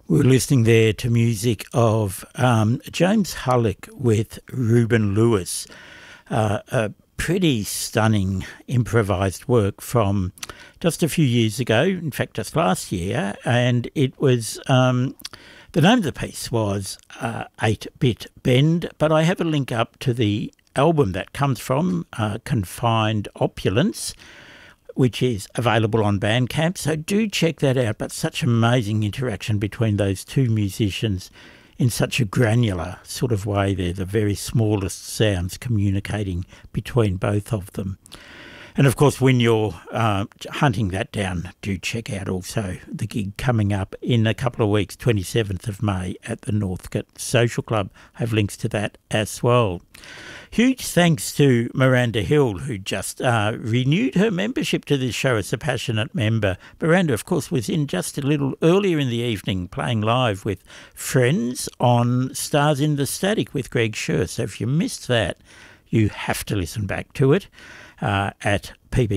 We're listening there to music of James Hullock with Ruben Lewis, a pretty stunning improvised work from just a few years ago, in fact just last year, and it was, the name of the piece was 8-Bit Bend, but I have a link up to the album that comes from, Confined Opulence, which is available on Bandcamp, so do check that out. But such amazing interaction between those two musicians in such a granular sort of way. They're the very smallest sounds communicating between both of them. And of course, when you're hunting that down, do check out also the gig coming up in a couple of weeks, 27th of May at the Northcote Social Club. I have links to that as well. Huge thanks to Miranda Hill, who just renewed her membership to this show as a passionate member. Miranda, of course, was in just a little earlier in the evening playing live with friends on Stars in the Static with Greg Scher. So if you missed that, you have to listen back to it at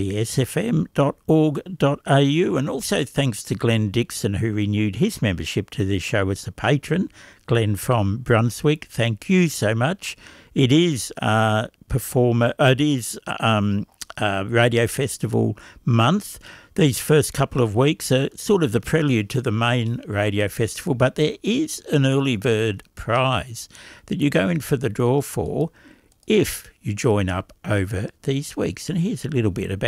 pbsfm.org.au. And also thanks to Glenn Dixon, who renewed his membership to this show as a patron. Glenn from Brunswick, thank you so much. It is Radio Festival month. These first couple of weeks are sort of the prelude to the main Radio Festival, but there is an early bird prize that you go in for the draw for if you join up over these weeks. And here's a little bit about